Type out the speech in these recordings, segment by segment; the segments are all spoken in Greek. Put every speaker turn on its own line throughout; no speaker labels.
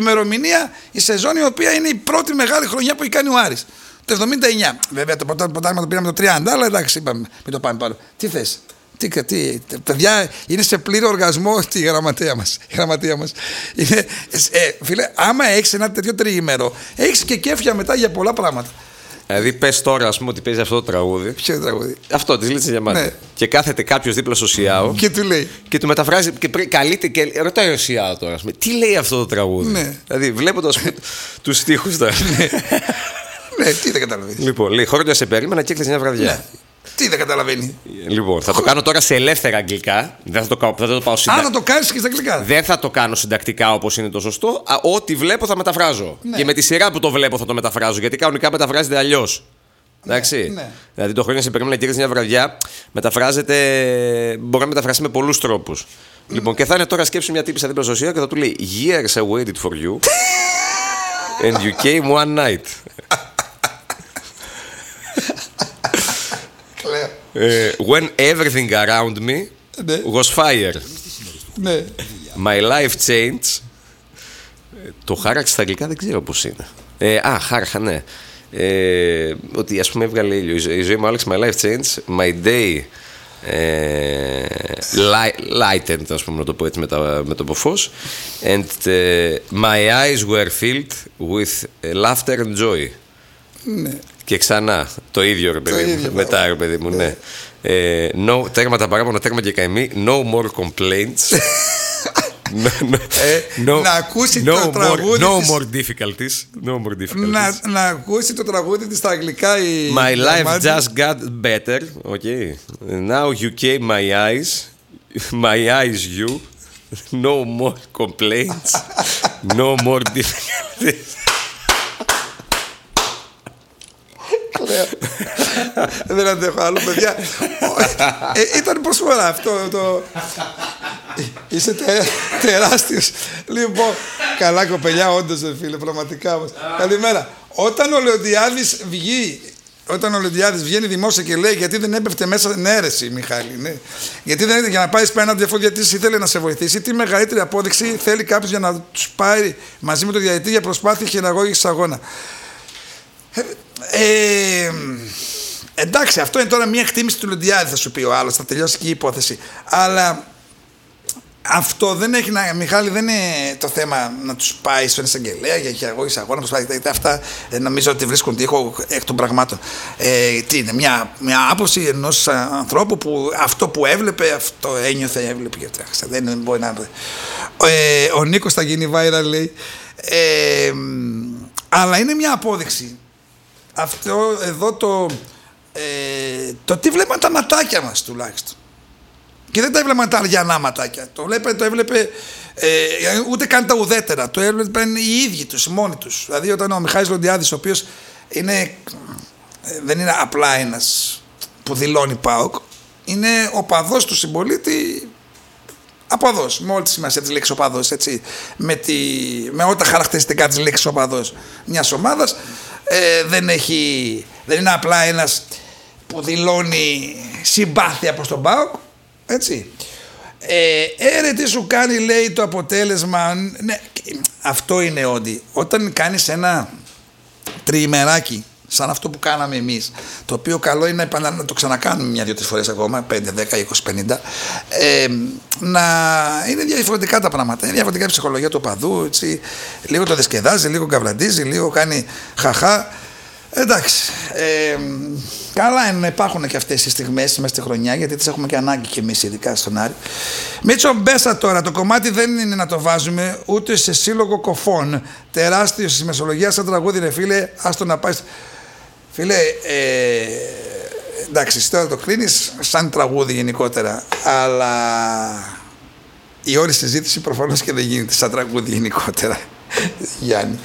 ημερομηνία η σεζόν η οποία είναι η πρώτη μεγάλη χρονιά που έχει κάνει ο Άρης. Το 79. Βέβαια το πρωτάθλημα το πήραμε το 30, αλλά εντάξει, είπαμε, μην το πάμε πάνω. Τι θες? Παιδιά, είναι σε πλήρη οργασμό η γραμματεία μας. Είναι, φίλε, άμα έχεις ένα τέτοιο τριήμερο, έχεις και κέφια μετά για πολλά πράγματα.
Δηλαδή, πες τώρα, ας πούμε, ότι παίζει αυτό το τραγούδι.
Ποιο τραγούδι?
Αυτό, της Λίτσας Διαμάντη. Ναι. Και κάθεται κάποιος δίπλα στο ΣΙΑΟ.
Και του λέει.
Και του μεταφράζει. Και καλείται και ρωτάει ο ΣΙΑΟ τώρα, ας πούμε, τι λέει αυτό το τραγούδι. Ναι. Δηλαδή, βλέποντας τους στίχους τώρα.
Ναι, τι δεν καταλαβαίνει.
Λοιπόν, λέει: Χρόνια σε περίμενα και έκλεισε μια βραδιά. Ναι.
Τι δεν καταλαβαίνει.
Λοιπόν, θα το κάνω τώρα σε ελεύθερα αγγλικά. Δεν θα το πάω συντακτικά.
Αν θα το κάνεις και στα αγγλικά.
Δεν θα το κάνω συντακτικά όπως είναι το σωστό. Ό,τι βλέπω θα μεταφράζω. Ναι. Και με τη σειρά που το βλέπω θα το μεταφράζω. Γιατί κανονικά μεταφράζεται αλλιώς. Εντάξει. Ναι. Δηλαδή το χρόνια σε περίμενα και έκλεισε μια βραδιά μεταφράζεται. Μπορεί να μεταφραστεί με πολλούς τρόπους. Λοιπόν, και θα είναι τώρα σκέψου μια τύπισσα δίπλα στο ΣΥΑ και θα του λέει Years I waited for you. And you came one night. When everything around me was fire. My life changed. Το χάραξε στα αγγλικά δεν ξέρω πώς είναι. Χάραχα, ναι. Ότι ας πούμε έβγαλε ήλιο. Η ζωή μου άλλαξε. My life changed. My day lightened, ας πούμε, να το πω έτσι με το φως. And my eyes were filled with laughter and joy. Ναι. Και ξανά το ίδιο, ρε παιδί μου. Μετά, ρε παιδί μου, ναι. Τέρμα τα παράπονα, τέρμα και καημοί. No more complaints.
Να ακούσει το τραγούδι.
No more difficulties.
Να ακούσει το τραγούδι της στα αγγλικά.
My life just got better. Okay. Now you came my eyes. My eyes you. No more complaints. No more difficulties.
Δεν αντέχω άλλο, παιδιά. Ήταν προσφορά αυτό. Είσαι τεράστιος. Λοιπόν, καλά κοπελιά, όντως, φίλε, πραγματικά όμως. Καλημέρα. Όταν ο Λεοντιάδης βγαίνει δημόσια και λέει γιατί δεν έπεφτε μέσα. Ναι, ρε εσύ, Μιχάλη. Ναι. Γιατί δεν είναι για να πάει πέρα ένα διαφορετικό ήθελε να σε βοηθήσει. Τι μεγαλύτερη απόδειξη θέλει κάποιος για να τους πάρει μαζί με τον διαιτητή για προσπάθεια χειραγώγησης αγώνα. Εντάξει, αυτό είναι τώρα μια εκτίμηση του Λοντιάδη, θα σου πει ο άλλος, θα τελειώσει και η υπόθεση. Αλλά αυτό δεν έχει να. Μιχάλη, δεν είναι το θέμα να τους πάει στον εισαγγελέα για χειραγώγηση αγώνα. Αυτά νομίζω ότι βρίσκουν τείχο εκ των πραγμάτων. Τι είναι, μια άποψη ενός ανθρώπου που αυτό που έβλεπε, αυτό έβλεπε. Δεν μπορεί να. Ο Νίκος θα γίνει viral, λέει. Αλλά είναι μια απόδειξη. Αυτό εδώ το τι βλέπαν τα ματάκια μας τουλάχιστον. Και δεν τα έβλεπαν τα αριανά ματάκια. Το έβλεπε ούτε καν τα ουδέτερα. Το έβλεπαν οι ίδιοι τους, οι μόνοι τους. Δηλαδή όταν ο Μιχάλης Λοντιάδης, ο οποίος δεν είναι απλά ένας που δηλώνει ΠΑΟΚ, είναι οπαδός του συμπολίτη. Αποδός, με όλη τη σημασία της λέξης οπαδός, έτσι, με όλα τα χαρακτηριστικά της λέξης οπαδός μιας ομάδας, δεν είναι απλά ένας που δηλώνει συμπάθεια προς τον ΠΑΟΚ, έτσι. Τι σου κάνει, λέει, το αποτέλεσμα. Ναι, αυτό είναι ότι όταν κάνεις ένα τριημεράκι σαν αυτό που κάναμε εμείς, το οποίο καλό είναι να το ξανακάνουμε 1-2-3 φορές ακόμα, 5, 10, 20, 50, να είναι διαφορετικά τα πράγματα. Είναι διαφορετικά η ψυχολογία του οπαδού, έτσι, λίγο το δεσκεδάζει, λίγο καβλαντίζει, λίγο κάνει χαχά. Εντάξει, καλά είναι να υπάρχουν και αυτές οι στιγμές μέσα στη χρονιά, γιατί τις έχουμε και ανάγκη και εμείς, ειδικά στον Άρη. Μίτσο Μπέσα τώρα, το κομμάτι δεν είναι να το βάζουμε ούτε σε σύλλογο κοφών. Τεράστιο στη μεσολογία σαν τραγούδι, ρε φίλε, άστο να πάει. Φίλε, εντάξει, τώρα το κλείνεις σαν τραγούδι γενικότερα, αλλά η όλη συζήτηση προφανώς και δεν γίνεται σαν τραγούδι γενικότερα, Γιάννη.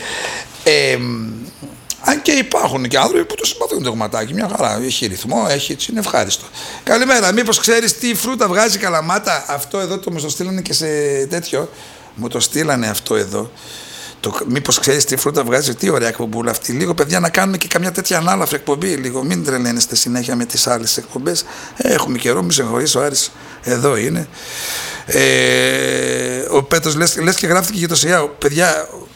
Αν και υπάρχουν και άνθρωποι που το συμπαθούν το κομματάκι, μια χαρά, έχει ρυθμό, έχει, έτσι, είναι ευχάριστο. Καλημέρα, μήπως ξέρεις τι φρούτα βγάζει Καλαμάτα? Αυτό εδώ μου το στείλανε και σε τέτοιο, μου το στείλανε αυτό εδώ. Μήπως ξέρεις τι φρούτα βγάζει? Τι ωραία εκπομπούλα αυτή. Λίγο, παιδιά, να κάνουμε και καμιά τέτοια ανάλαφρη εκπομπή. Λίγο, μην τρελαίνεστε συνέχεια με τις άλλες εκπομπές. Έχουμε καιρό, μη συγχωρείς, ο Άρης εδώ είναι. Ο Πέτρος λες και γράφτηκε για το ΣΙΑΟ. Παιδιά,